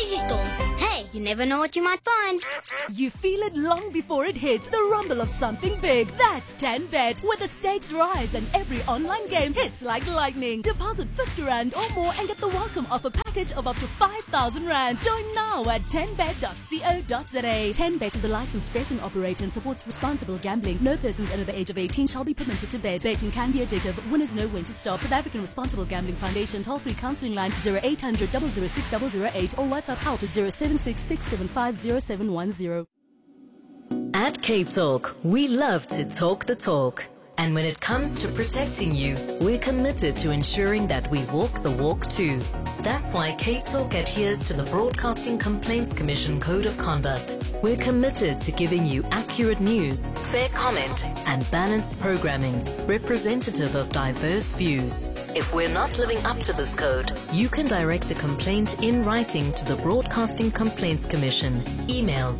crazy storm. Hey, you never know what you might find. You feel it long before it hits, the rumble of something big. That's 10Bet, where the stakes rise and every online game hits like lightning. Deposit 50 Rand or more and get the welcome offer package of up to 5,000 Rand. Join now at 10bet.co.za. 10Bet is a licensed betting operator and supports responsible gambling. No persons under the age of 18 shall be permitted to bet. Betting can be addictive. Winners know when to stop. South African Responsible Gambling Foundation toll-free counselling line 0800 006 008 or WhatsApp help is 076 675 0710. At Cape Talk, we love to talk the talk. And when it comes to protecting you, we're committed to ensuring that we walk the walk too. That's why Cape Talk adheres to the Broadcasting Complaints Commission Code of Conduct. We're committed to giving you accurate news, fair comment, and balanced programming, representative of diverse views. If we're not living up to this code, you can direct a complaint in writing to the Broadcasting Complaints Commission. Email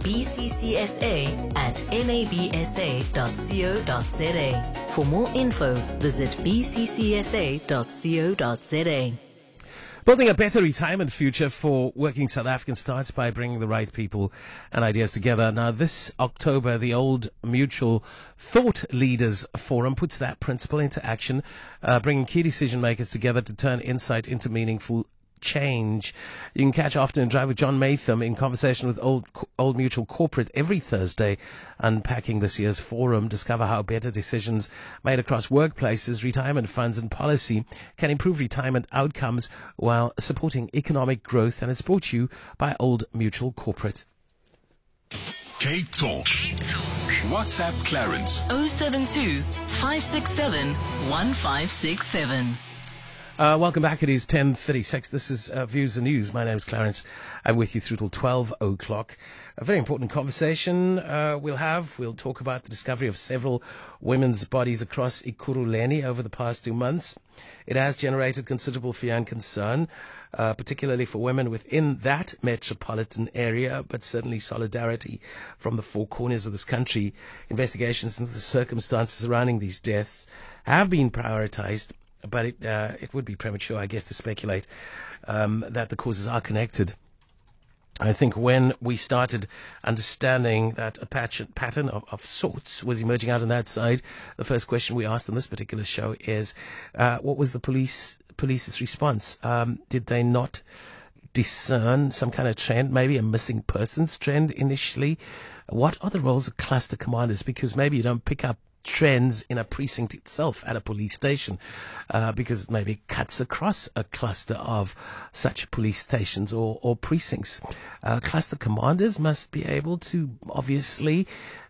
bccsa@nabsa.co.za. For more info, visit bccsa.co.za. Building a better retirement future for working South Africans starts by bringing the right people and ideas together. Now, this October, the Old Mutual Thought Leaders Forum puts that principle into action, bringing key decision makers together to turn insight into meaningful change. You can catch Afternoon Drive with John Matham in conversation with Old Mutual Corporate every Thursday, unpacking this year's forum. Discover how better decisions made across workplaces, retirement funds and policy can improve retirement outcomes while supporting economic growth. And it's brought to you by Old Mutual Corporate. Cape Talk. WhatsApp Clarence. 072 567 1567. Welcome back. It is 10:36. This is Views and News. My name is Clarence. I'm with you through till 12 o'clock. A very important conversation we'll talk about the discovery of several women's bodies across Ekurhuleni over the past 2 months. It has generated considerable fear and concern, particularly for women within that metropolitan area, but certainly solidarity from the four corners of this country. Investigations into the circumstances surrounding these deaths have been prioritized, but it would be premature, I guess, to speculate that the causes are connected. I think when we started understanding that a pattern of sorts was emerging out on that side, the first question we asked on this particular show is, what was the police's response? Did they not discern some kind of trend, maybe a missing persons trend initially? What are the roles of cluster commanders? Because maybe you don't pick up trends in a precinct itself at a police station, because it maybe cuts across a cluster of such police stations or precincts. Cluster commanders must be able to obviously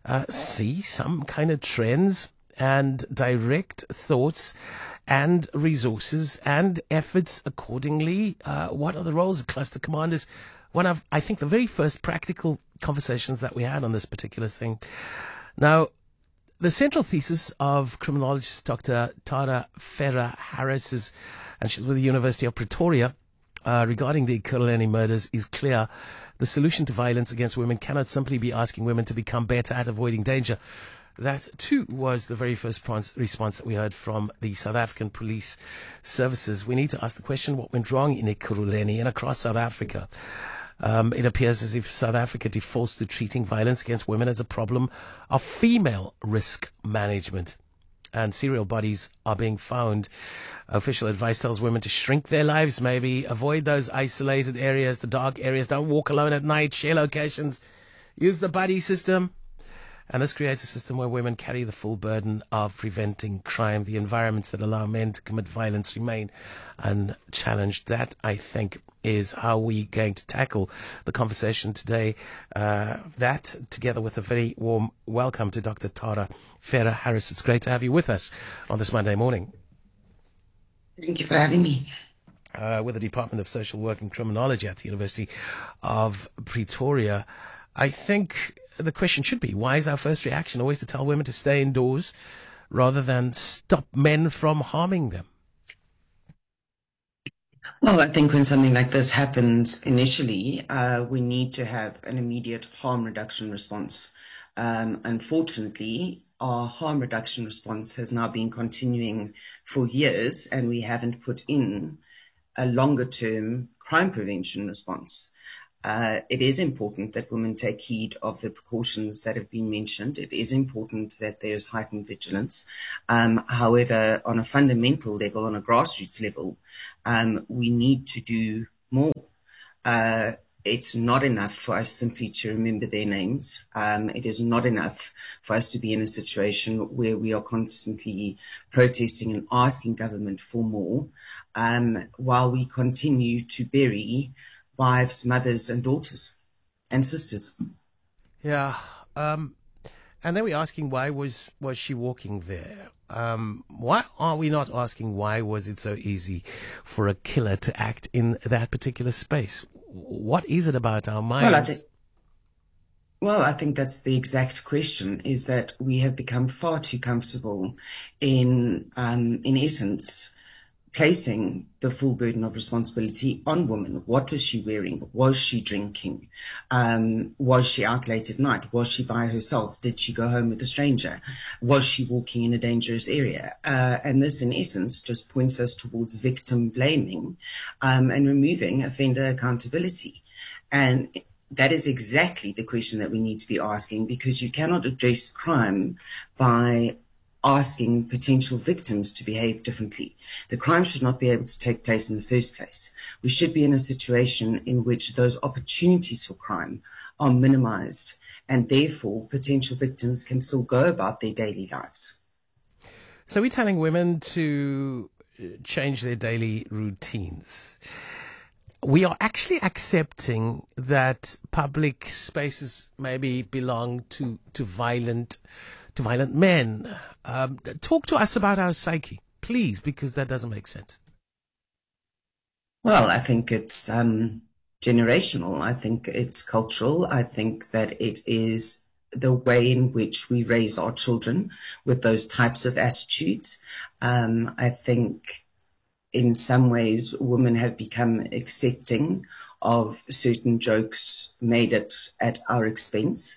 see some kind of trends and direct thoughts and resources and efforts accordingly. What are the roles of cluster commanders? One of, I think, the very first practical conversations that we had on this particular thing. Now, the central thesis of criminologist Dr. Tara Ferrer-Harris, and she's with the University of Pretoria, regarding the Ekurhuleni murders is clear. The solution to violence against women cannot simply be asking women to become better at avoiding danger. That, too, was the very first response that we heard from the South African Police Services. We need to ask the question, what went wrong in Ekurhuleni and across South Africa? It appears as if South Africa defaults to treating violence against women as a problem of female risk management. And serial bodies are being found. Official advice tells women to shrink their lives, maybe avoid those isolated areas, the dark areas. Don't walk alone at night, share locations, use the buddy system. And this creates a system where women carry the full burden of preventing crime. The environments that allow men to commit violence remain unchallenged. That, I think, is how we're going to tackle the conversation today. That, together with a very warm welcome to Dr. Tara Ferrer-Harris. It's great to have you with us on this Monday morning. Thank you for having me. With the Department of Social Work and Criminology at the University of Pretoria, I think the question should be, why is our first reaction always to tell women to stay indoors rather than stop men from harming them? Well, I think when something like this happens initially, we need to have an immediate harm reduction response. Unfortunately, our harm reduction response has now been continuing for years, and we haven't put in a longer term crime prevention response. It is important that women take heed of the precautions that have been mentioned. It is important that there's heightened vigilance. However, on a fundamental level, on a grassroots level, we need to do more. It's not enough for us simply to remember their names. It is not enough for us to be in a situation where we are constantly protesting and asking government for more, while we continue to bury wives, mothers, and daughters and sisters. Yeah. And then we're asking, why was she walking there? Why are we not asking, why was it so easy for a killer to act in that particular space? What is it about our minds? Well, I think that's the exact question, is that we have become far too comfortable in essence, placing the full burden of responsibility on women. What was she wearing? Was she drinking? Was she out late at night? Was she by herself? Did she go home with a stranger? Was she walking in a dangerous area? And this, in essence, just points us towards victim blaming and removing offender accountability. And that is exactly the question that we need to be asking, because you cannot address crime by asking potential victims to behave differently. The crime should not be able to take place in the first place. We should be in a situation in which those opportunities for crime are minimized, and therefore potential victims can still go about their daily lives. So we're telling women to change their daily routines. We are actually accepting that public spaces maybe belong to violent men. Talk to us about our psyche, please, because that doesn't make sense. Well, I think it's generational. I think it's cultural. I think that it is the way in which we raise our children with those types of attitudes. I think in some ways women have become accepting of certain jokes made at our expense.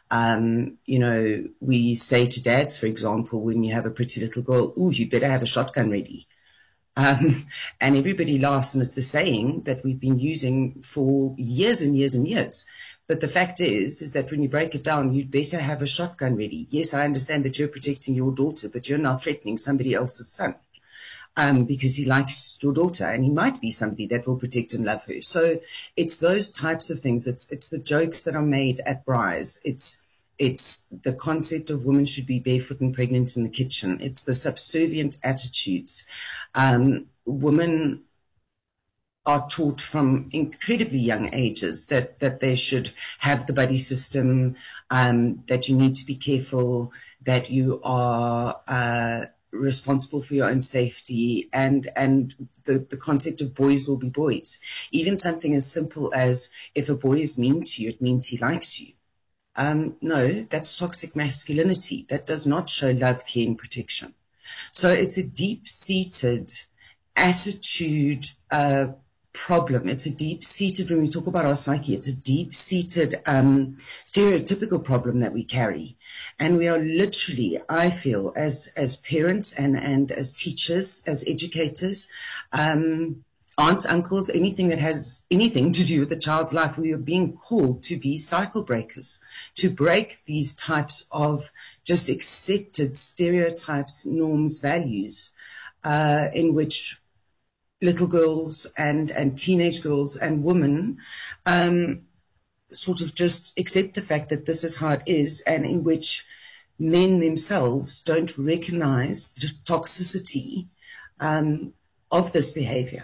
We say to dads, for example, when you have a pretty little girl, "Ooh, you better have a shotgun ready." And everybody laughs, and it's a saying that we've been using for years and years and years. But the fact is that when you break it down, you'd better have a shotgun ready. Yes, I understand that you're protecting your daughter, but you're now threatening somebody else's son. Because he likes your daughter, and he might be somebody that will protect and love her. So it's those types of things. It's the jokes that are made at braais. It's the concept of women should be barefoot and pregnant in the kitchen. It's the subservient attitudes. Women are taught from incredibly young ages that they should have the buddy system, that you need to be careful, that you are responsible for your own safety, and the concept of boys will be boys. Even something as simple as, if a boy is mean to you, it means he likes you. No, that's toxic masculinity. That does not show love, care, and protection. So it's a deep-seated attitude problem. It's a deep-seated, when we talk about our psyche, it's a deep-seated stereotypical problem that we carry. And we are literally, I feel, as parents and as teachers, as educators, aunts, uncles, anything that has anything to do with the child's life, we are being called to be cycle breakers, to break these types of just accepted stereotypes, norms, values, in which little girls and teenage girls and women sort of just accept the fact that this is how it is, and in which men themselves don't recognize the toxicity of this behavior.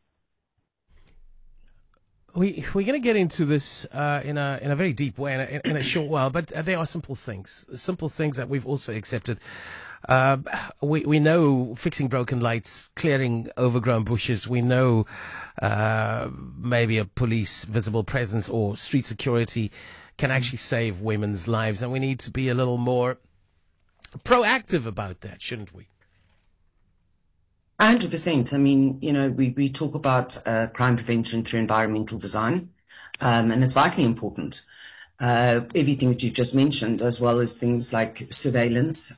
We're going to get into this in a very deep way in a short while, but there are simple things that we've also accepted. We know fixing broken lights, clearing overgrown bushes. We know maybe a police visible presence or street security can actually save women's lives, and we need to be a little more proactive about that, shouldn't we? 100%. I mean, we talk about crime prevention through environmental design, and it's vitally important. Everything that you've just mentioned, as well as things like surveillance,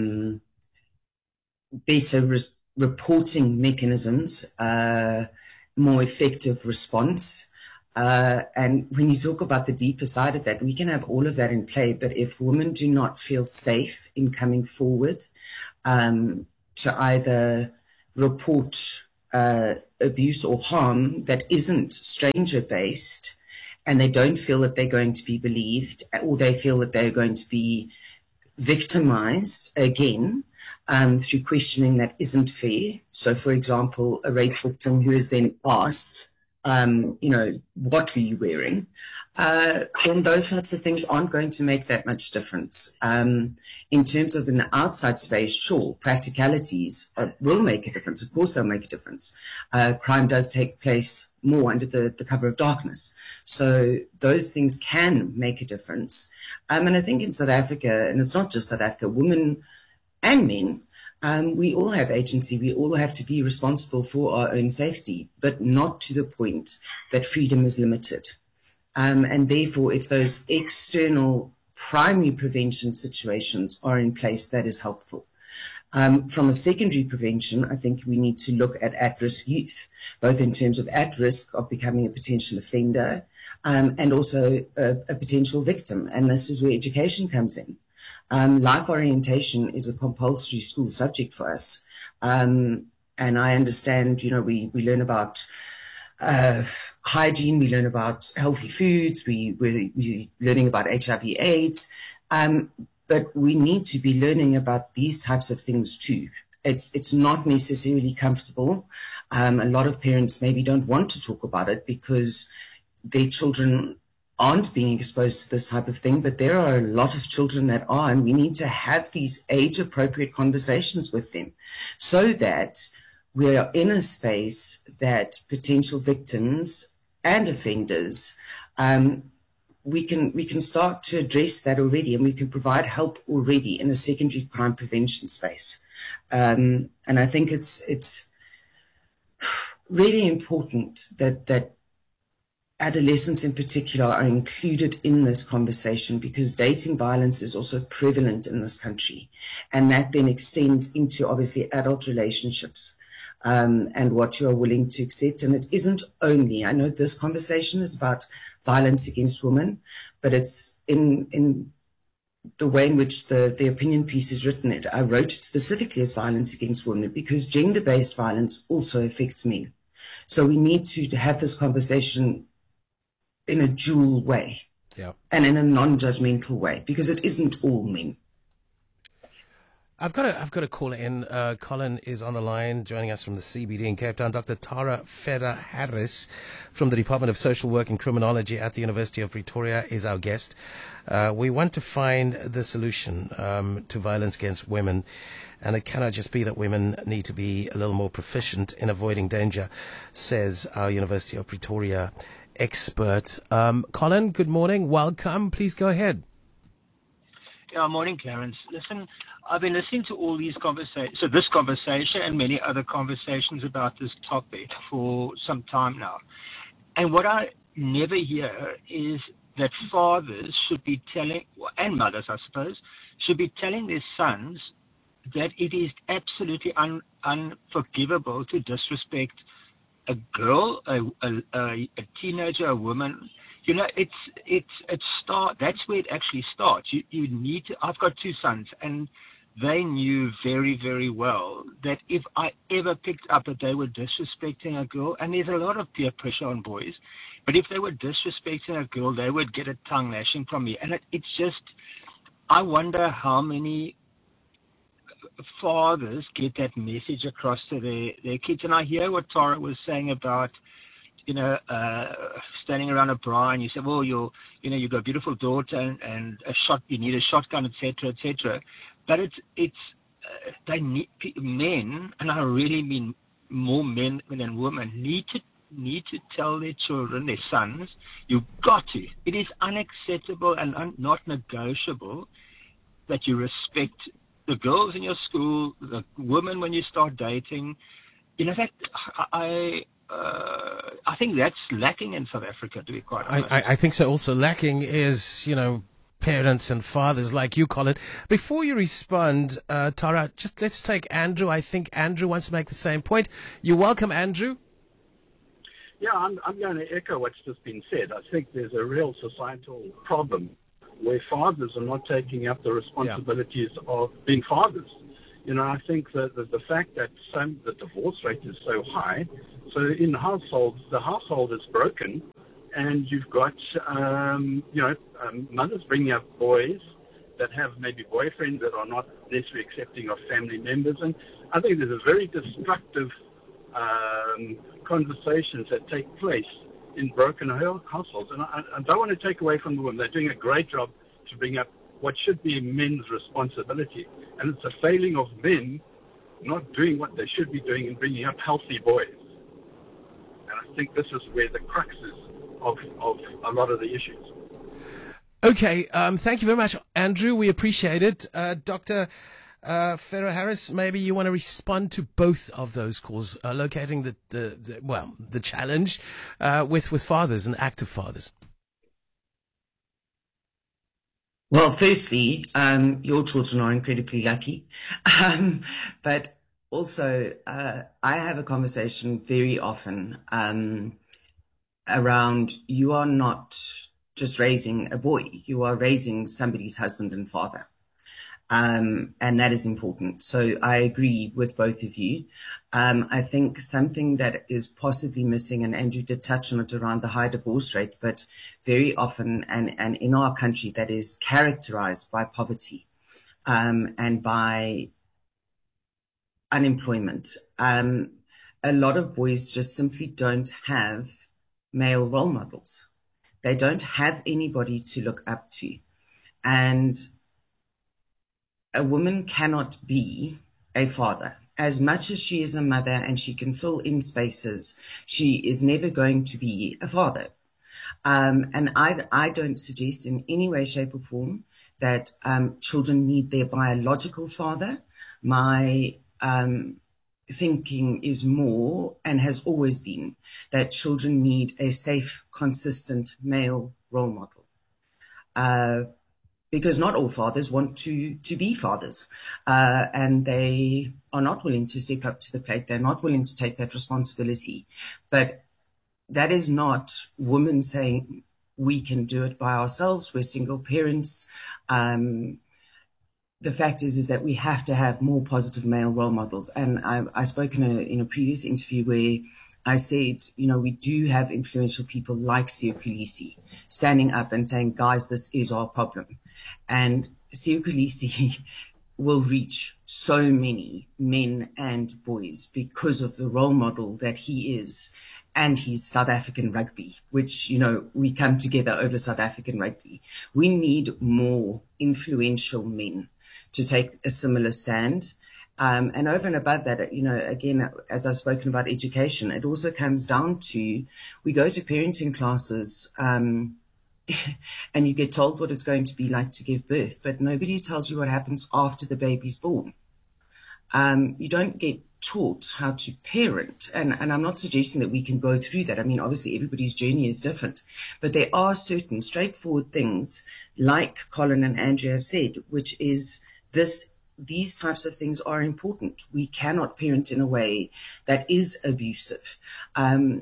better reporting mechanisms, more effective response, And when you talk about the deeper side of that, we can have all of that in play. But if women do not feel safe in coming forward to either report abuse or harm that isn't stranger-based, and they don't feel that they're going to be believed, or they feel that they're going to be victimized again through questioning that isn't fair. So, for example, a rape victim who is then asked, what were you wearing? Then those types of things aren't going to make that much difference. In terms of in the outside space, sure, practicalities will make a difference. Of course, they'll make a difference. Crime does take place more under the cover of darkness. So those things can make a difference. And I think in South Africa, and it's not just South Africa, women and men, we all have agency. We all have to be responsible for our own safety, but not to the point that freedom is limited. And therefore, if those external primary prevention situations are in place, that is helpful. From a secondary prevention, I think we need to look at risk youth, both in terms of at risk of becoming a potential offender and also a potential victim. And this is where education comes in. Life orientation is a compulsory school subject for us. And I understand, we learn about hygiene, we learn about healthy foods, we're learning about HIV/AIDS, but we need to be learning about these types of things too. It's not necessarily comfortable. A lot of parents maybe don't want to talk about it because their children aren't being exposed to this type of thing, but there are a lot of children that are, and we need to have these age-appropriate conversations with them so that we are in a space that potential victims and offenders, we can start to address that already, and we can provide help already in a secondary crime prevention space. And I think it's really important that adolescents in particular are included in this conversation, because dating violence is also prevalent in this country, and that then extends into obviously adult relationships. And what you are willing to accept. And it isn't only, I know this conversation is about violence against women, but it's in the way in which the opinion piece is written. I wrote it specifically as violence against women because gender-based violence also affects men. So we need to have this conversation in a dual way, and in a non-judgmental way, because it isn't all men. I've got a caller in. Colin is on the line, joining us from the CBD in Cape Town. Dr. Tara Ferrer-Harris from the Department of Social Work and Criminology at the University of Pretoria is our guest. We want to find the solution to violence against women, and it cannot just be that women need to be a little more proficient in avoiding danger, says our University of Pretoria expert. Colin, good morning. Welcome. Please go ahead. Yeah, morning, Clarence. Listen, I've been listening to all these conversations, so this conversation and many other conversations about this topic for some time now. And what I never hear is that fathers should be telling, and mothers, I suppose, should be telling their sons that it is absolutely unforgivable to disrespect a girl, a teenager, a woman. You know, that's where it actually starts. You need to, I've got two sons, and they knew very, very well that if I ever picked up that they were disrespecting a girl, and there's a lot of peer pressure on boys, but if they were disrespecting a girl, they would get a tongue lashing from me. And it's just, I wonder how many fathers get that message across to their kids. And I hear what Tara was saying about, standing around a bra, and you say, well, you've got a beautiful daughter and you need a shotgun, etc., etc. But they need men, and I really mean more men than women, need to tell their children, their sons, you've got to. It is unacceptable and not negotiable that you respect the girls in your school, the women when you start dating. That I think that's lacking in South Africa, to be quite honest. I think so. Also lacking is, parents and fathers like you, Colin. Before you respond, Tara, just let's take Andrew. I think Andrew wants to make the same point. You're welcome, Andrew. Yeah, I'm going to echo what's just been said. I think there's a real societal problem where fathers are not taking up the responsibilities of being fathers. You know, I think that the fact that the divorce rate is so high, so in households, the household is broken, and you've got, mothers bringing up boys that have maybe boyfriends that are not necessarily accepting of family members. And I think there's a very destructive conversations that take place in broken households. And I don't want to take away from the women. They're doing a great job to bring up what should be men's responsibility. And it's a failing of men not doing what they should be doing and bringing up healthy boys. And I think this is where the crux is of a lot of the issues. Okay, thank you very much, Andrew. We appreciate it. Dr. Ferrer-Harris, maybe you want to respond to both of those calls, locating the challenge with fathers and active fathers. Well, firstly, your children are incredibly lucky. But also, I have a conversation very often around you are not just raising a boy, you are raising somebody's husband and father. And that is important. So I agree with both of you. I think something that is possibly missing, and Andrew did touch on it around the high divorce rate, but very often, and in our country, that is characterized by poverty and by unemployment. A lot of boys just simply don't have male role models. They don't have anybody to look up to. And a woman cannot be a father. As much as she is a mother and she can fill in spaces, she is never going to be a father. And I don't suggest in any way, shape or form that children need their biological father. My thinking is more, and has always been, that children need a safe, consistent male role model. Because not all fathers want to be fathers, and they are not willing to step up to the plate. They're not willing to take that responsibility. But that is not women saying we can do it by ourselves. We're single parents. The fact is that we have to have more positive male role models. And I spoke in a previous interview where I said, we do have influential people like Siya Kolisi standing up and saying, guys, this is our problem. And Siya Kolisi will reach so many men and boys because of the role model that he is. And he's South African rugby, which, we come together over South African rugby. We need more influential men to take a similar stand. And over and above that, again, as I've spoken about education, it also comes down to, we go to parenting classes, and you get told what it's going to be like to give birth, but nobody tells you what happens after the baby's born. You don't get taught how to parent. And I'm not suggesting that we can go through that. I mean, obviously everybody's journey is different, but there are certain straightforward things, like Colin and Andrew have said, which is these types of things are important. We cannot parent in a way that is abusive. And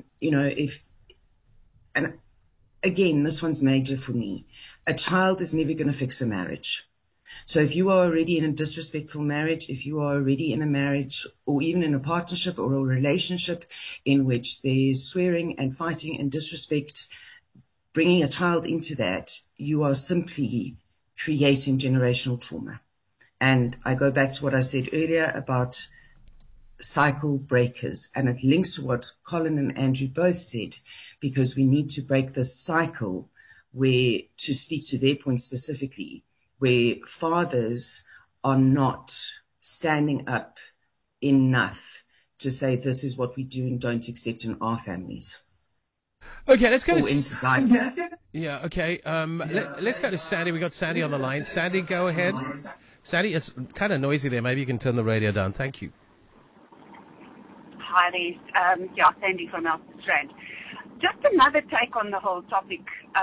again, this one's major for me. A child is never going to fix a marriage. So if you are already in a disrespectful marriage, if you are already in a marriage or even in a partnership or a relationship in which there's swearing and fighting and disrespect, bringing a child into that, you are simply creating generational trauma. And I go back to what I said earlier about cycle breakers, and it links to what Colin and Andrew both said, because we need to break this cycle where, to speak to their point specifically, where fathers are not standing up enough to say this is what we do and don't accept in our families. Okay, let's go or in society. Yeah, okay. Let's go to Sandy. We got Sandy on the line. Sandy, go ahead. Sandy, it's kind of noisy there. Maybe you can turn the radio down. Thank you. Hi there. Sandy from Strand. Just another take on the whole topic.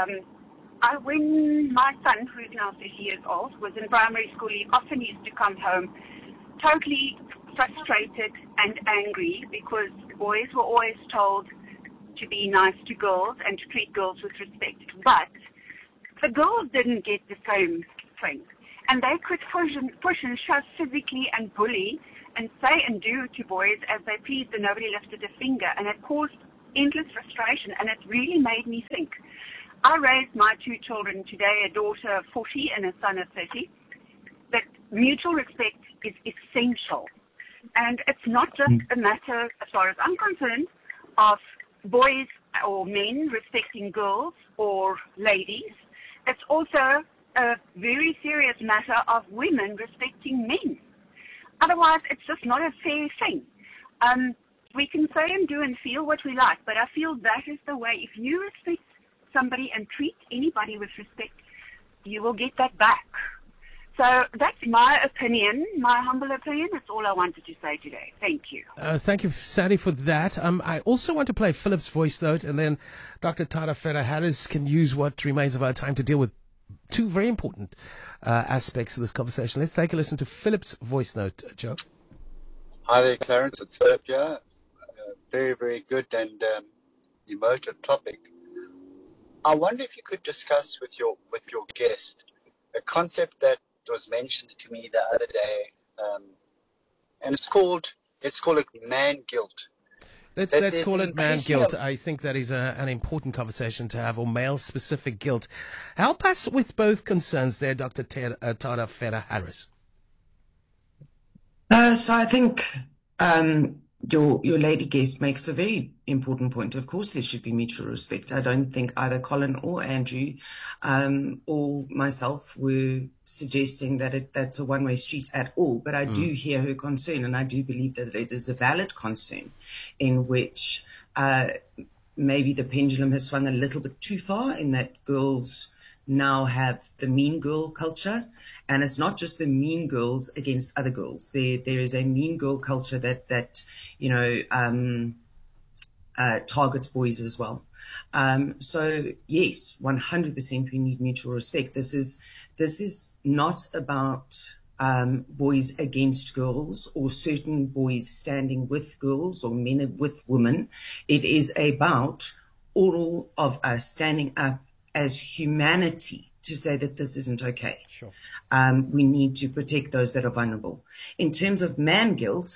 When my son, who's now 6 years old, was in primary school, he often used to come home totally frustrated and angry because boys were always told, to be nice to girls and to treat girls with respect. But the girls didn't get the same thing. And they could push and shove physically and bully and say and do to boys as they pleased, and nobody lifted a finger. And it caused endless frustration, and it really made me think. I raised my 2 children today, a daughter of 40 and a son of 30, that mutual respect is essential. And it's not just a matter, as far as I'm concerned, of boys or men respecting girls or ladies. It's also a very serious matter of women respecting men. Otherwise, it's just not a fair thing. We can say and do and feel what we like, but I feel that is the way. If you respect somebody and treat anybody with respect, you will get that back. So that's my opinion, my humble opinion. That's all I wanted to say today. Thank you. Thank you, Sandy, for that. I also want to play Philip's voice note, and then Dr. Tada Ferrer-Harris can use what remains of our time to deal with 2 very important aspects of this conversation. Let's take a listen to Philip's voice note, Joe. Hi there, Clarence. It's Philip here. Very, very good and emotive topic. I wonder if you could discuss with your guest a concept that was mentioned to me the other day, and it's called it man guilt. Let's call it man guilt. I think that is an important conversation to have, or male-specific guilt. Help us with both concerns there, Dr. Tada Ferrer-Harris. So I think your lady guest makes a very important point. Of course, there should be mutual respect. I don't think either Colin or Andrew or myself were suggesting that that's a one-way street at all. But I do hear her concern, and I do believe that it is a valid concern in which maybe the pendulum has swung a little bit too far in that girls now have the mean girl culture. And it's not just the mean girls against other girls. There is a mean girl culture that targets boys as well. So yes, 100% we need mutual respect. This is not about boys against girls or certain boys standing with girls or men with women. It is about all of us standing up as humanity to say that this isn't okay. Sure. We need to protect those that are vulnerable. In terms of man guilt,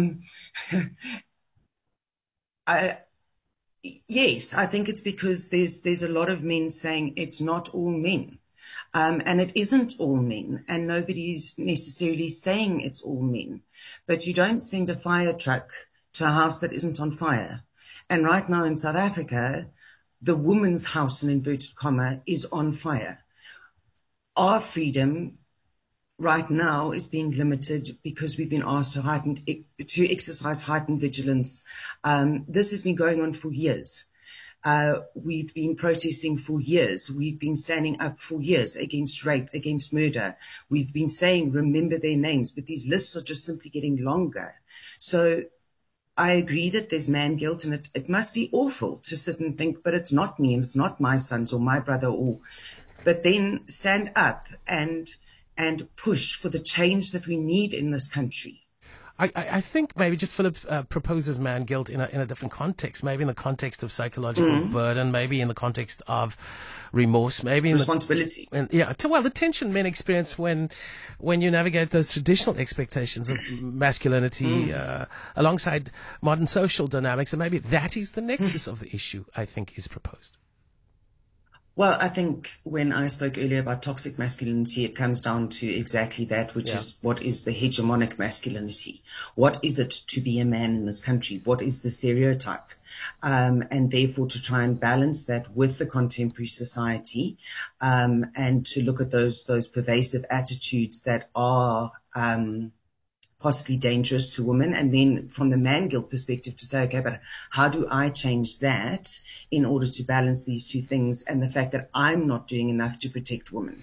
yes, I think it's because there's a lot of men saying it's not all men. And it isn't all men, and nobody's necessarily saying it's all men. But you don't send a fire truck to a house that isn't on fire. And right now in South Africa, the woman's house, in inverted comma, is on fire. Our freedom right now is being limited because we've been asked to exercise heightened vigilance. This has been going on for years. We've been protesting for years. We've been standing up for years against rape, against murder. We've been saying, remember their names, but these lists are just simply getting longer. So I agree that there's man guilt, and it must be awful to sit and think, but it's not me and it's not my sons or my brother, but then stand up and push for the change that we need in this country. I think maybe just Philip proposes man guilt in a different context, maybe in the context of psychological burden, maybe in the context of remorse, maybe in responsibility. The tension men experience when you navigate those traditional expectations of masculinity alongside modern social dynamics, and maybe that is the nexus of the issue, I think, is proposed. Well, I think when I spoke earlier about toxic masculinity, it comes down to exactly that, which is what is the hegemonic masculinity? What is it to be a man in this country? What is the stereotype? And therefore to try and balance that with the contemporary society, and to look at those pervasive attitudes that are possibly dangerous to women, and then from the man guilt perspective to say, okay, but how do I change that in order to balance these two things, and the fact that I'm not doing enough to protect women?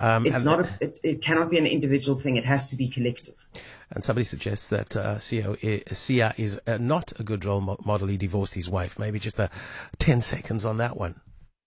It cannot be an individual thing. It has to be collective. And somebody suggests that Sia is not a good role model. He divorced his wife. Maybe just 10 seconds on that one.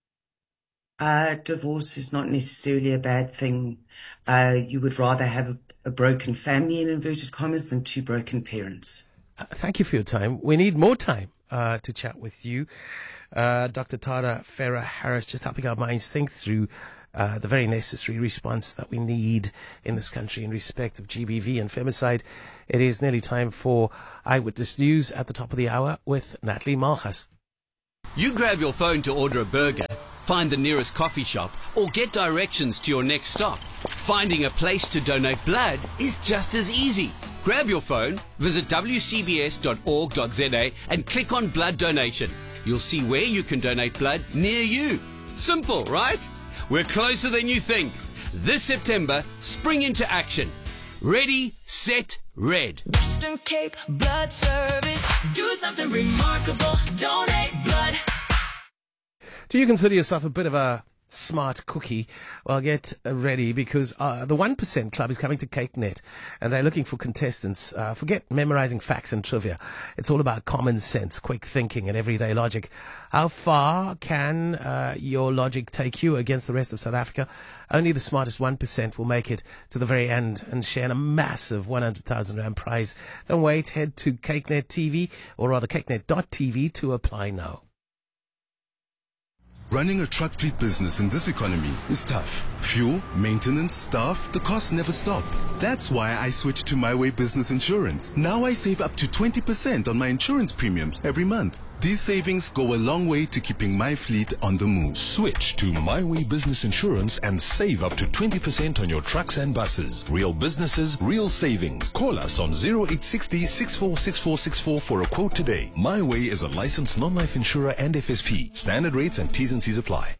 Divorce is not necessarily a bad thing. You would rather have a broken family, in inverted commas, than two broken parents. Thank you for your time. We need more time to chat with you. Dr. Tara Farah-Harris, just helping our minds think through the very necessary response that we need in this country in respect of GBV and femicide. It is nearly time for Eyewitness News at the top of the hour with Natalie Malchus. You grab your phone to order a burger, find the nearest coffee shop, or get directions to your next stop. Finding a place to donate blood is just as easy. Grab your phone, visit wcbs.org.za and click on blood donation. You'll see where you can donate blood near you. Simple, right? We're closer than you think. This September, spring into action. Ready, set, red. Western Cape Blood Service. Do something remarkable. Donate blood. Do you consider yourself a bit of a smart cookie? Well, get ready, because the 1% Club is coming to CakeNet, and they're looking for contestants. Forget memorizing facts and trivia. It's all about common sense, quick thinking, and everyday logic. How far can your logic take you against the rest of South Africa? Only the smartest 1% will make it to the very end and share in a massive 100,000 Rand prize. Don't wait. Head to CakeNet TV, or rather cakenet.tv, to apply now. Running a truck fleet business in this economy is tough. Fuel, maintenance, staff, the costs never stop. That's why I switched to My Way Business Insurance. Now I save up to 20% on my insurance premiums every month. These savings go a long way to keeping my fleet on the move. Switch to My Way Business Insurance and save up to 20% on your trucks and buses. Real businesses, real savings. Call us on 0860 646464 for a quote today. My Way is a licensed non-life insurer and FSP. Standard rates and T's and C's apply.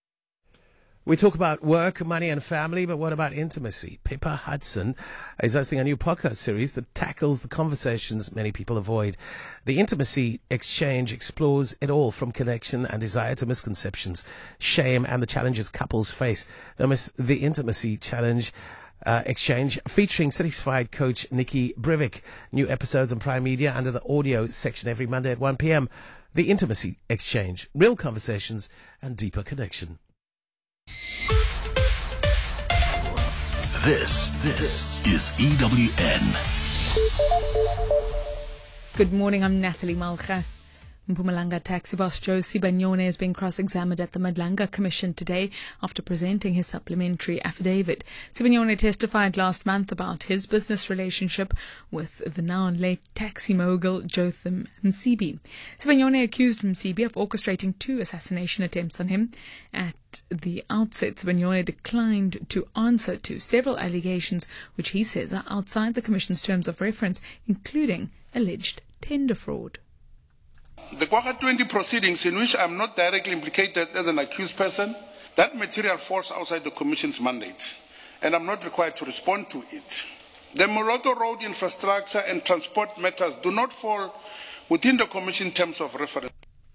We talk about work, money and family, but what about intimacy? Pippa Hudson is hosting a new podcast series that tackles the conversations many people avoid. The Intimacy Exchange explores it all, from connection and desire to misconceptions, shame and the challenges couples face. Don't miss the Intimacy Challenge Exchange, featuring certified coach Nikki Brivik. New episodes on Prime Media under the audio section every Monday at 1 p.m. The Intimacy Exchange, real conversations and deeper connection. This is EWN. Good morning, I'm Natalie Malchus. Mpumalanga taxi boss Joe Sibanyone has been cross-examined at the Madlanga Commission today after presenting his supplementary affidavit. Sibanyone testified last month about his business relationship with the now late taxi mogul Jotham Msibi. Sibanyone accused Msibi of orchestrating 2 assassination attempts on him. At the outset, Sibanyone declined to answer to several allegations which he says are outside the Commission's terms of reference, including alleged tender fraud. The Kwagga 20 proceedings, in which I am not directly implicated as an accused person, that material falls outside the Commission's mandate, and I'm not required to respond to it. The Moroto Road infrastructure and transport matters do not fall within the Commission terms of reference.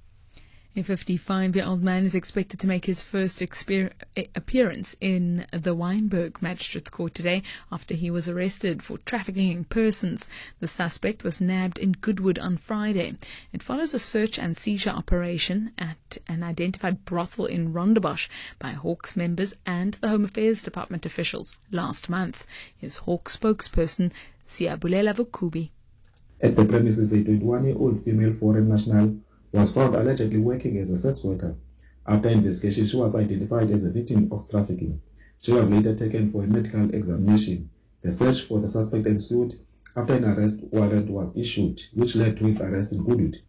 A 55-year-old man is expected to make his first appearance in the Wynberg Magistrates Court today after he was arrested for trafficking in persons. The suspect was nabbed in Goodwood on Friday. It follows a search and seizure operation at an identified brothel in Rondebosch by Hawks members and the Home Affairs Department officials last month. Here's Hawks spokesperson Siyabulela Vukubi. At the premises, a 21-year-old female foreign national was found allegedly working as a sex worker. After investigation, she was identified as a victim of trafficking. She was later taken for a medical examination. The search for the suspect ensued after an arrest warrant was issued, which led to his arrest in Goodwood.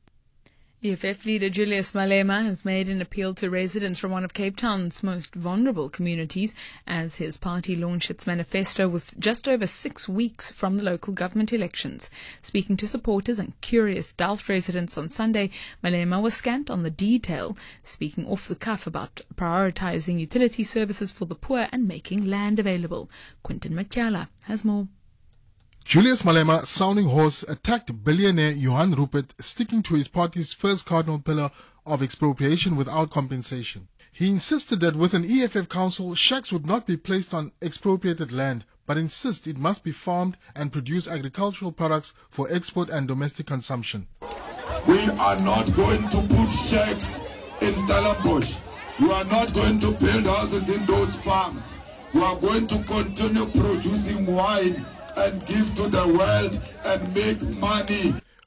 EFF leader Julius Malema has made an appeal to residents from one of Cape Town's most vulnerable communities as his party launched its manifesto with just over 6 weeks from the local government elections. Speaking to supporters and curious Delft residents on Sunday, Malema was scant on the detail, speaking off the cuff about prioritising utility services for the poor and making land available. Quinton Matyala has more. Julius Malema, sounding hoarse, attacked billionaire Johan Rupert, sticking to his party's first cardinal pillar of expropriation without compensation. He insisted that with an EFF council, shacks would not be placed on expropriated land, but insist it must be farmed and produce agricultural products for export and domestic consumption. We are not going to put shacks in Stellenbosch. We are not going to build houses in those farms. We are going to continue producing wine and give to the world and make money.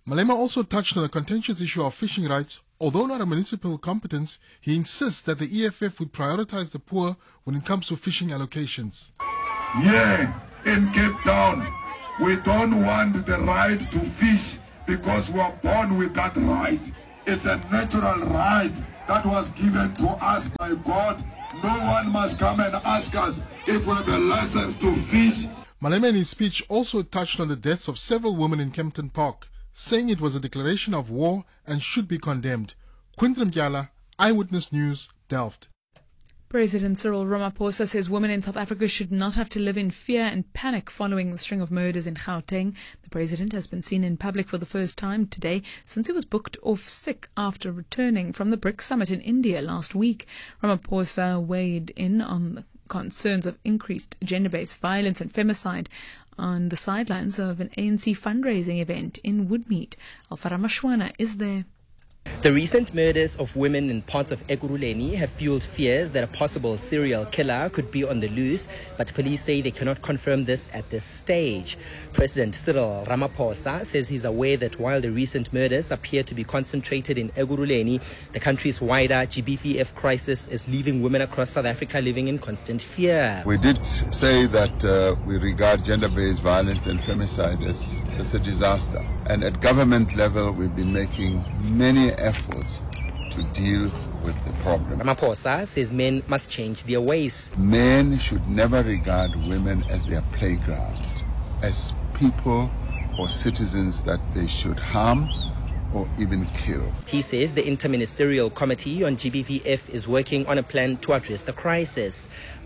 Malema also touched on the contentious issue of fishing rights. Although not a municipal competence, he insists that the EFF would prioritize the poor when it comes to fishing allocations. Yeah, in Cape Town, we don't want the right to fish because we are born with that right. It's a natural right that was given to us by God. No one must come and ask us if we have a license to fish. Malema in his speech also touched on the deaths of several women in Kempton Park, saying it was a declaration of war and should be condemned. Quinton Mgyala, Eyewitness News, Delft. President Cyril Ramaphosa says women in South Africa should not have to live in fear and panic following the string of murders in Gauteng. The president has been seen in public for the first time today since he was booked off sick after returning from the BRICS summit in India last week. Ramaphosa weighed in on the concerns of increased gender-based violence and femicide on the sidelines of an ANC fundraising event in Woodmead. Alfara Mashwana is there. The recent murders of women in parts of Ekurhuleni have fueled fears that a possible serial killer could be on the loose, but police say they cannot confirm this at this stage. President Cyril Ramaphosa says he's aware that while the recent murders appear to be concentrated in Ekurhuleni, the country's wider GBVF crisis is leaving women across South Africa living in constant fear. We did say that we regard gender-based violence and femicide as a disaster. And at government level, we've been making many efforts to deal with the problem. Ramaphosa says men must change their ways. Men should never regard women as their playground, as people or citizens that they should harm or even kill. He says the Interministerial Committee on GBVF is working on a plan to address the crisis.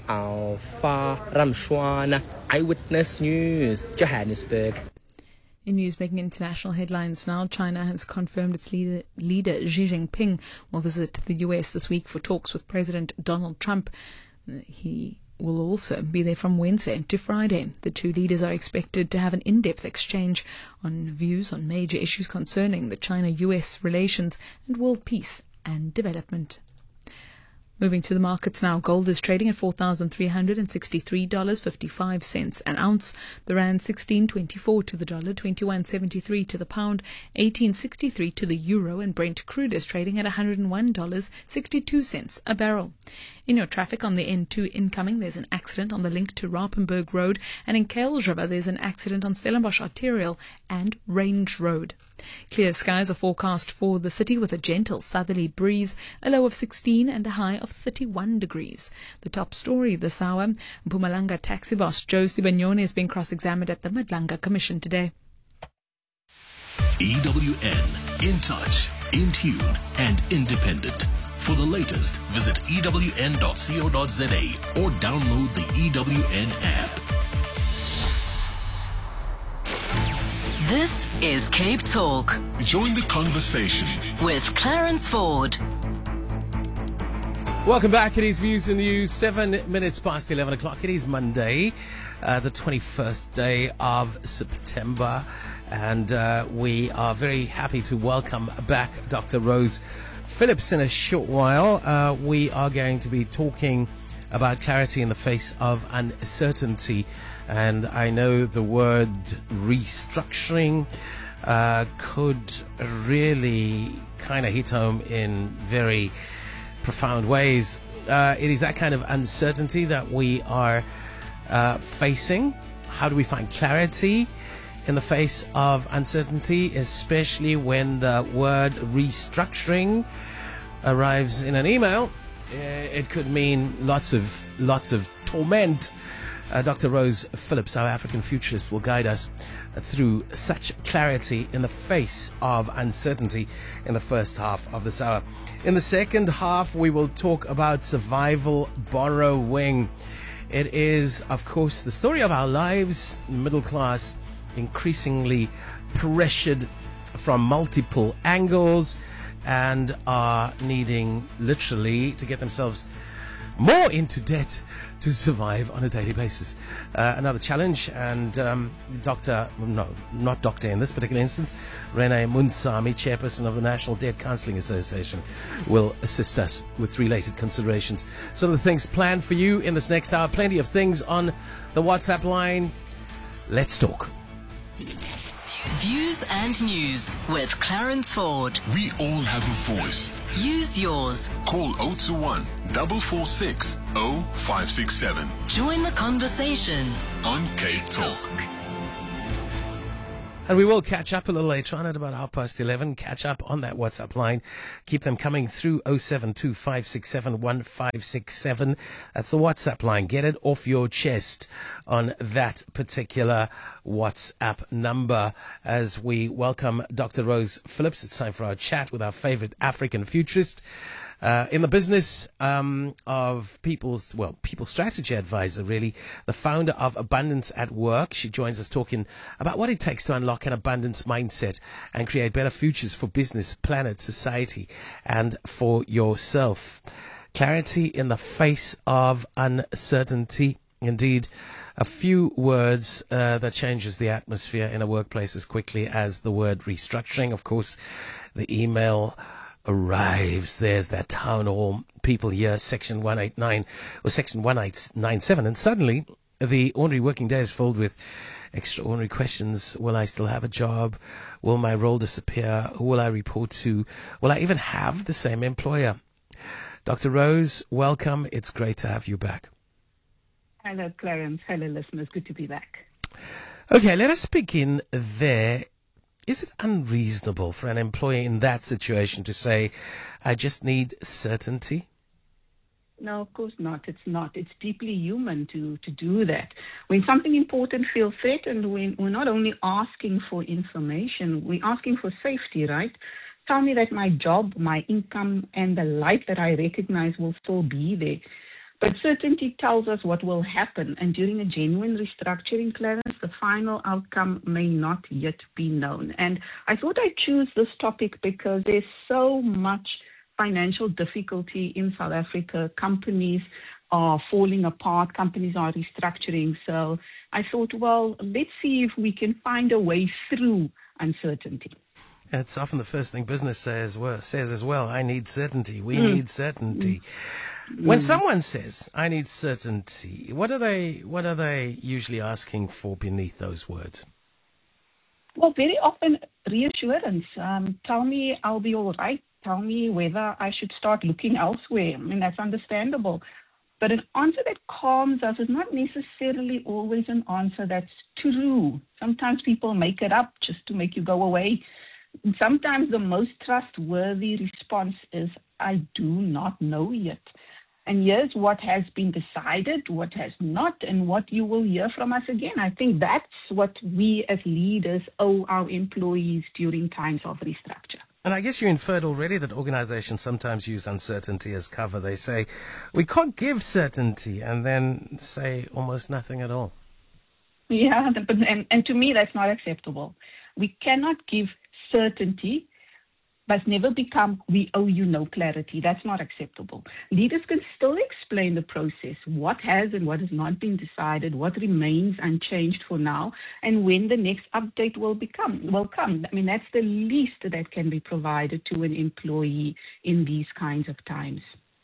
Alfa Ramshwana, Eyewitness News, Johannesburg. In news making international headlines now, China has confirmed its leader Xi Jinping will visit the US this week for talks with President Donald Trump. He will also be there from Wednesday to Friday. The two leaders are expected to have an in-depth exchange on views on major issues concerning the China-US relations and world peace and development. Moving to the markets now, gold is trading at $4,363.55 an ounce. The rand 16.24 to the dollar, 21.73 to the pound, 18.63 to the euro, and Brent crude is trading at $101.62 a barrel. In your traffic on the N2 incoming, there's an accident on the link to Rapenburg Road, and in Kales River there's an accident on Stellenbosch Arterial and Range Road. Clear skies are forecast for the city with a gentle southerly breeze, a low of 16 and a high of 31 degrees. The top story this hour, Mpumalanga taxi boss Joe Sibanyone is being cross-examined at the Madlanga Commission today. EWN, in touch, in tune and independent. For the latest, visit ewn.co.za or download the EWN app. This is Cape Talk Join the conversation with Clarence Ford. Welcome back. It is Views in the News, 7 minutes past 11 o'clock. It is Monday, the 21st day of September. And we are very happy to welcome back Dr. Rose Phillips in a short while. We are going to be talking about clarity in the face of uncertainty. And I know the word restructuring could really kind of hit home in very profound ways. It is that kind of uncertainty that we are facing. How do we find clarity in the face of uncertainty, especially when the word restructuring arrives in an email? It could mean lots of torment. Dr. Rose Phillips, our African futurist, will guide us through such clarity in the face of uncertainty in the first half of this hour. In the second half, we will talk about survival borrowing. It is, of course, the story of our lives, middle class, increasingly pressured from multiple angles and are needing literally to get themselves more into debt to survive on a daily basis. Another challenge, and not doctor in this particular instance, Renee Munsami, chairperson of the National Debt Counselling Association, will assist us with related considerations. Some of the things planned for you in this next hour, plenty of things on the WhatsApp line. Let's talk. Views and News with Clarence Ford. We all have a voice. Use yours. Call 021 446 0567. Join the conversation on Cape Talk. And we will catch up a little later on at about 11:30. Catch up on that WhatsApp line. Keep them coming through 072 567 1567. That's the WhatsApp line. Get it off your chest on that particular WhatsApp number. As we welcome Dr. Rose Phillips, it's time for our chat with our favorite African futurist. In the business of people strategy advisor, really, the founder of Abundance at Work. She joins us talking about what it takes to unlock an abundance mindset and create better futures for business, planet, society, and for yourself. Clarity in the face of uncertainty. Indeed, a few words that changes the atmosphere in a workplace as quickly as the word restructuring. Of course, the email arrives. There's that town hall. People hear Section 189 or Section 1897, and suddenly the ordinary working day is filled with extraordinary questions. Will I still have a job? Will my role disappear? Who will I report to? Will I even have the same employer? Dr. Rose, welcome. It's great to have you back. Hello, Clarence. Hello, listeners. Good to be back. Okay, let us begin there. Is it unreasonable for an employer in that situation to say, I just need certainty? No, of course not. It's not. It's deeply human to do that. When something important feels threatened, we're not only asking for information, we're asking for safety, right? Tell me that my job, my income, and the life that I recognize will still be there. But certainty tells us what will happen, and during a genuine restructuring, Clarence, the final outcome may not yet be known. And I thought I'd choose this topic because there's so much financial difficulty in South Africa. Companies are falling apart, companies are restructuring. So I thought, well, let's see if we can find a way through uncertainty. It's often the first thing business says as well. I need certainty. We need certainty. When someone says, I need certainty, what are they usually asking for beneath those words? Well, very often reassurance. Tell me I'll be all right. Tell me whether I should start looking elsewhere. I mean, that's understandable. But an answer that calms us is not necessarily always an answer that's true. Sometimes people make it up just to make you go away. Sometimes the most trustworthy response is, I do not know yet. And here's what has been decided, what has not, and what you will hear from us again. I think that's what we as leaders owe our employees during times of restructure. And I guess you inferred already that organizations sometimes use uncertainty as cover. They say, we can't give certainty, and then say almost nothing at all. Yeah, and to me, that's not acceptable. We cannot give certainty, but never become, we owe you no clarity. That's not acceptable. Leaders can still explain the process, what has and what has not been decided, what remains unchanged for now, and when the next update will come. I mean, that's the least that can be provided to an employee in these kinds of times.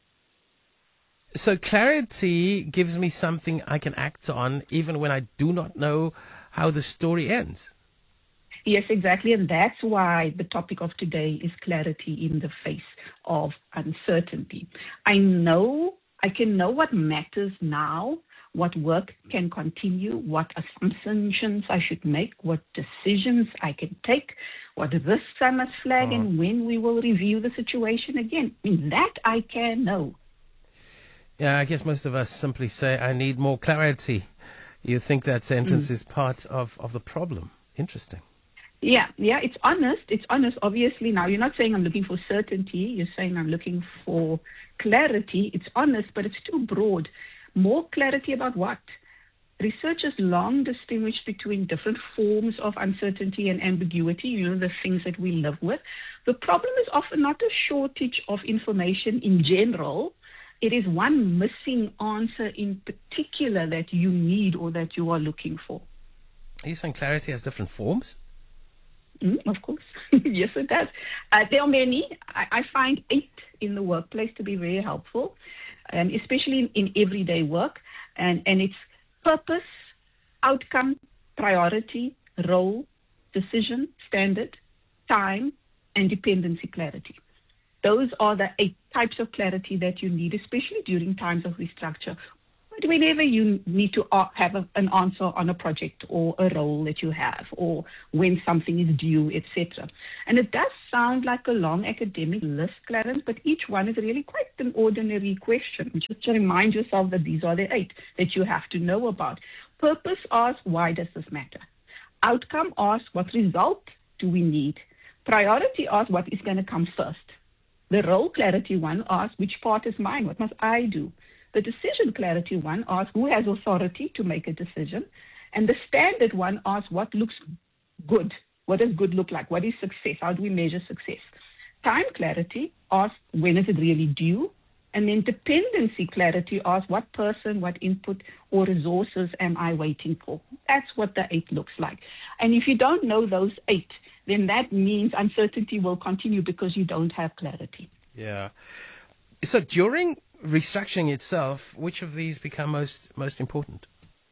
So clarity gives me something I can act on even when I do not know how the story ends. Yes, exactly. And that's why the topic of today is clarity in the face of uncertainty. I can know what matters now, what work can continue, what assumptions I should make, what decisions I can take, what risks I must flag, and when we will review the situation again. I mean, that I can know. Yeah, I guess most of us simply say, I need more clarity. You think that sentence is part of the problem. Interesting. Yeah, it's honest. It's honest. Obviously, now you're not saying I'm looking for certainty. You're saying I'm looking for clarity. It's honest, but it's too broad. More clarity about what? Researchers long distinguished between different forms of uncertainty and ambiguity, the things that we live with. The problem is often not a shortage of information in general. It is one missing answer in particular that you need or that you are looking for. Are you saying clarity has different forms? Of course. Yes, it does. There are many. I find 8 in the workplace to be very helpful, especially in everyday work. And it's purpose, outcome, priority, role, decision, standard, time, and dependency clarity. Those are the 8 types of clarity that you need, especially during times of restructure. But whenever you need to have an answer on a project or a role that you have, or when something is due, etc. And it does sound like a long academic list, Clarence, but each one is really quite an ordinary question. Just to remind yourself that these are the 8 that you have to know about. Purpose asks, why does this matter? Outcome asks, what result do we need? Priority asks, what is going to come first? The role clarity one asks, which part is mine? What must I do? The decision clarity one asks, who has authority to make a decision? And the standard one asks, what looks good? What does good look like? What is success? How do we measure success? Time clarity asks, when is it really due? And then dependency clarity asks, what person, what input or resources am I waiting for? That's what the 8 looks like. And if you don't know those 8, then that means uncertainty will continue because you don't have clarity. Yeah. So during restructuring itself, which of these become most important?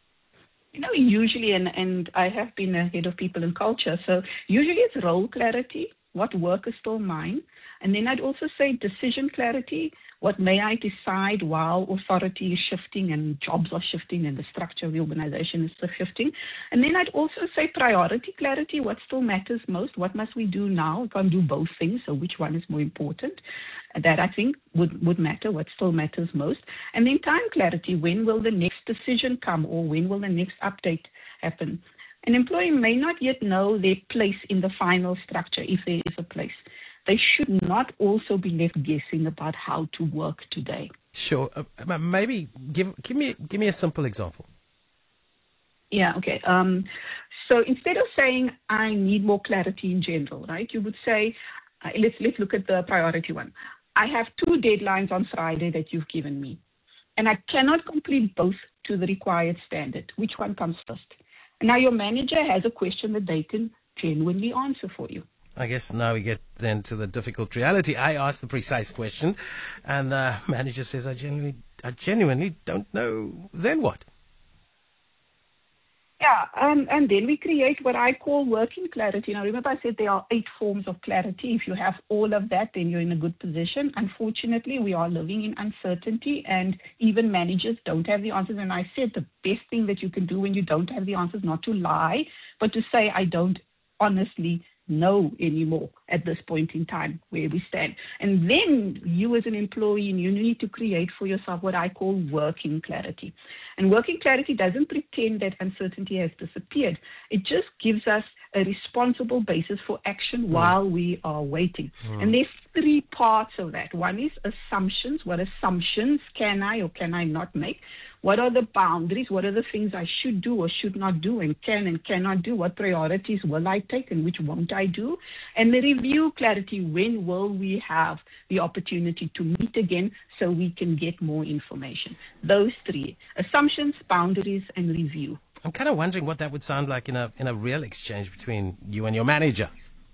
You know, usually, and I have been a head of people and culture, so usually it's role clarity, what work is still mine. And then I'd also say decision clarity, what may I decide while authority is shifting and jobs are shifting and the structure of the organization is still shifting. And then I'd also say priority clarity, what still matters most, what must we do now? We can't do both things, so which one is more important? That I think would matter, what still matters most. And then time clarity, when will the next decision come or when will the next update happen? An employee may not yet know their place in the final structure, if there is a place. They should not also be left guessing about how to work today. Sure. Maybe give me a simple example. Yeah, okay. So instead of saying, I need more clarity in general, right, you would say, let's look at the priority one. I have 2 deadlines on Friday that you've given me, and I cannot complete both to the required standard. Which one comes first? And now your manager has a question that they can genuinely answer for you. I guess now we get then to the difficult reality. I ask the precise question, and the manager says, I genuinely don't know. Then what? Yeah, and then we create what I call working clarity. Now, remember I said there are 8 forms of clarity. If you have all of that, then you're in a good position. Unfortunately, we are living in uncertainty, and even managers don't have the answers. And I said the best thing that you can do when you don't have the answers, not to lie, but to say, I don't honestly know anymore at this point in time where we stand. And then you as an employee, you need to create for yourself what I call working clarity. And working clarity doesn't pretend that uncertainty has disappeared. It just gives us a responsible basis for action while we are waiting. And there's 3 parts of that. One is assumptions. What assumptions can I or can I not make? What are the boundaries? What are the things I should do or should not do and can and cannot do? What priorities will I take and which won't I do? And the review clarity, when will we have the opportunity to meet again so we can get more information? Those 3, assumptions, boundaries, and review. I'm kind of wondering what that would sound like in a real exchange between you and your manager.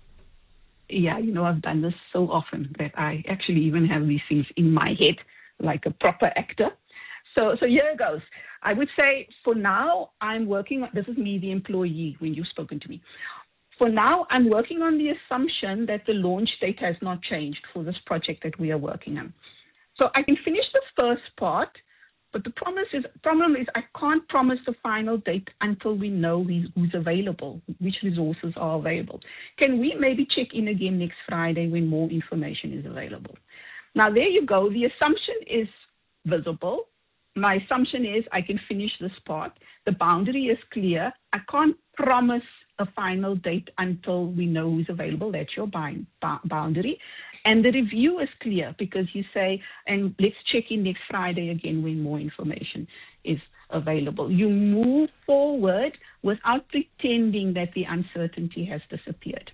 Yeah, you know, I've done this so often that I actually even have these things in my head like a proper actor. So here it goes. I would say for now, I'm working on, this is me, the employee, when you've spoken to me. For now, I'm working on the assumption that the launch date has not changed for this project that we are working on. So I can finish the first part, but the problem is I can't promise the final date until we know who's available, which resources are available. Can we maybe check in again next Friday when more information is available? Now, there you go. The assumption is visible. My assumption is I can finish this part. The boundary is clear. I can't promise a final date until we know who's available. That's your boundary. And the review is clear because you say, and let's check in next Friday again when more information is available. You move forward without pretending that the uncertainty has disappeared.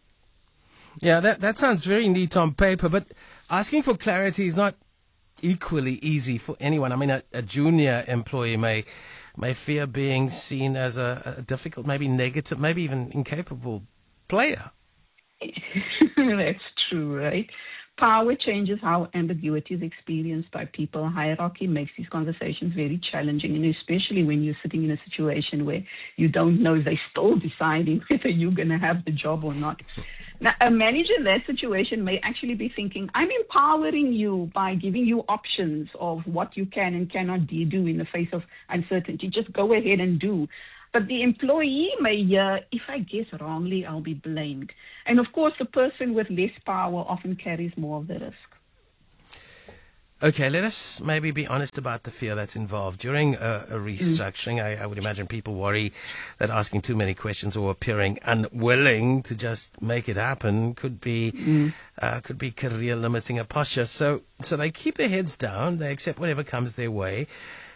Yeah, that sounds very neat on paper, but asking for clarity is not equally easy for anyone. I mean, a junior employee may fear being seen as a difficult, maybe negative, maybe even incapable player. That's true, right? Power changes how ambiguity is experienced by people. Hierarchy makes these conversations very challenging, and especially when you're sitting in a situation where you don't know if they're still deciding whether you're going to have the job or not. Now, a manager in that situation may actually be thinking, I'm empowering you by giving you options of what you can and cannot do in the face of uncertainty. Just go ahead and do. But the employee may hear, if I guess wrongly, I'll be blamed. And of course, the person with less power often carries more of the risk. Okay, let us maybe be honest about the fear that's involved. During a restructuring, I would imagine people worry that asking too many questions or appearing unwilling to just make it happen could be career limiting a posture. So they keep their heads down, they accept whatever comes their way.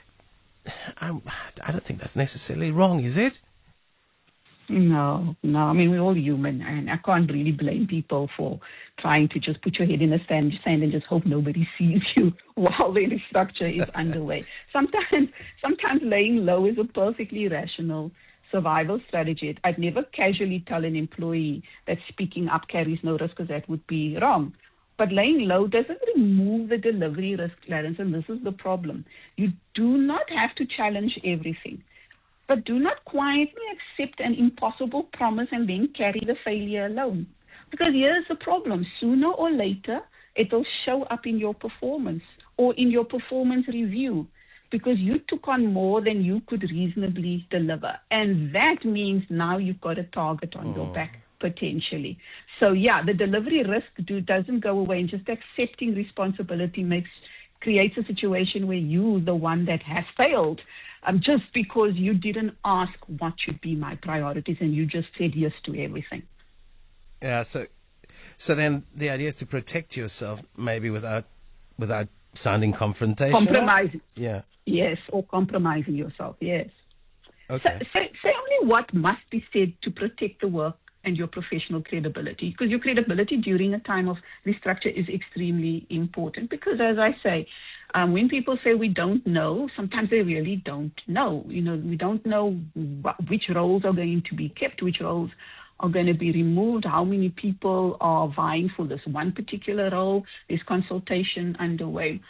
I don't think that's necessarily wrong, is it? No. I mean, we're all human, and I can't really blame people for trying to just put your head in the sand and just hope nobody sees you while the restructure is underway. Sometimes laying low is a perfectly rational survival strategy. I'd never casually tell an employee that speaking up carries no risk, because that would be wrong. But laying low doesn't remove the delivery risk, Clarence, and this is the problem. You do not have to challenge everything, but do not quietly accept an impossible promise and then carry the failure alone. Because here's the problem. Sooner or later, it will show up in your performance or in your performance review, because you took on more than you could reasonably deliver. And that means now you've got a target on your back, potentially. So yeah, the delivery risk doesn't go away, and just accepting responsibility creates a situation where you're the one that has failed, just because you didn't ask what should be my priorities and you just said yes to everything. Yeah, so then the idea is to protect yourself, maybe without sounding confrontational. Compromising. Yeah. Yes, or compromising yourself, yes. Okay. Say only what must be said to protect the work and your professional credibility, because your credibility during a time of restructure is extremely important. Because as I say, when people say we don't know, sometimes they really don't know. We don't know which roles are going to be kept, which roles are going to be removed, how many people are vying for this one particular role. There's consultation underway.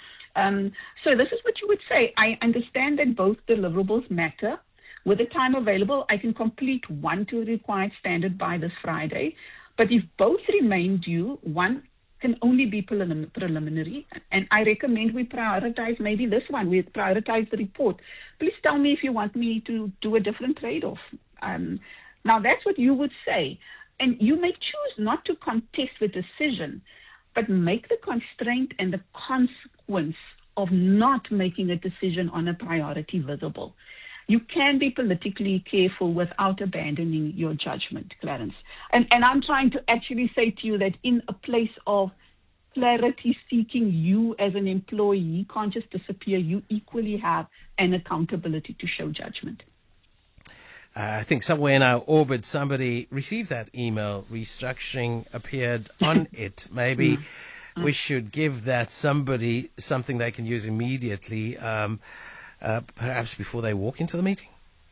So this is what you would say. I understand that both deliverables matter. With the time available, I can complete one to a required standard by this Friday. But if both remain due, one can only be preliminary. And I recommend we prioritize maybe this one. We prioritize the report. Please tell me if you want me to do a different trade-off. Now, that's what you would say. And you may choose not to contest the decision, but make the constraint and the consequence of not making a decision on a priority visible. You can be politically careful without abandoning your judgment, Clarence. And I'm trying to actually say to you that in a place of clarity seeking, you as an employee can't just disappear. You equally have an accountability to show judgment. I think somewhere in our orbit, somebody received that email. Restructuring appeared on it. Maybe we should give that somebody something they can use immediately, perhaps before they walk into the meeting.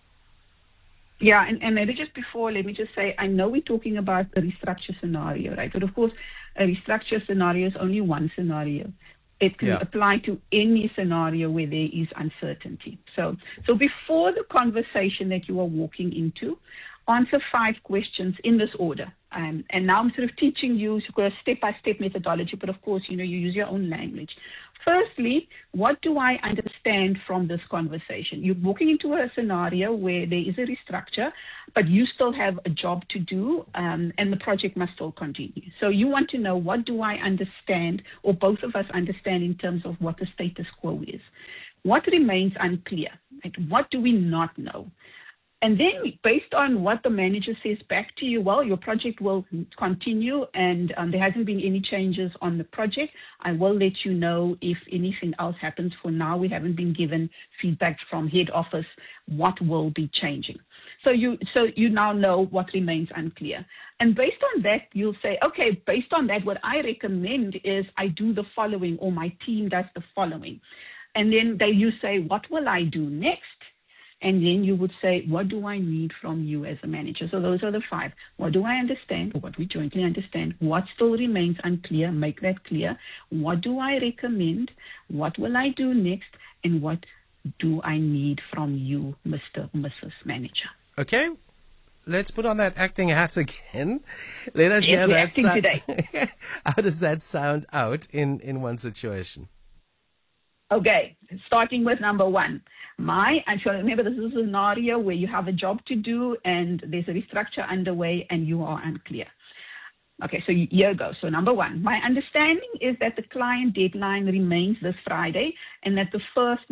Yeah, and maybe just before, let me just say, I know we're talking about a restructure scenario, right? But of course, a restructure scenario is only one scenario. It can apply to any scenario where there is uncertainty. So before the conversation that you are walking into, answer 5 questions in this order. And now I'm sort of teaching you a step-by-step methodology, but of course, you use your own language. Firstly, what do I understand from this conversation? You're walking into a scenario where there is a restructure, but you still have a job to do, and the project must still continue. So you want to know, what do I understand, or both of us understand, in terms of what the status quo is? What remains unclear? Like, what do we not know? And then, based on what the manager says back to you, well, your project will continue and there hasn't been any changes on the project. I will let you know if anything else happens. For now, we haven't been given feedback from head office what will be changing. So you now know what remains unclear. And based on that, you'll say, okay, based on that, what I recommend is I do the following, or my team does the following. And then you say, what will I do next? And then you would say, what do I need from you as a manager? So those are the 5. What do I understand, or what we jointly understand? What still remains unclear? Make that clear. What do I recommend? What will I do next? And what do I need from you, Mr. or Mrs. Manager? Okay. Let's put on that acting hat again. Let us hear that acting today. How does that sound out in one situation? Okay, starting with number 1. Remember, this is a scenario where you have a job to do and there's a restructure underway and you are unclear. Okay, so here goes. So number 1, my understanding is that the client deadline remains this Friday and that the first